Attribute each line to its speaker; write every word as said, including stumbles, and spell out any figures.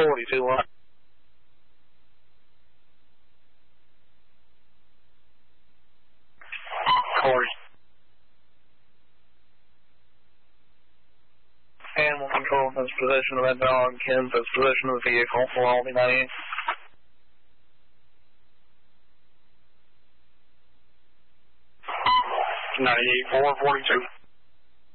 Speaker 1: forty-two one. Corey. Animal control has possession of that dog. Ken has possession of the vehicle. We'll all be ninety-eight. ninety-eight, four forty-two.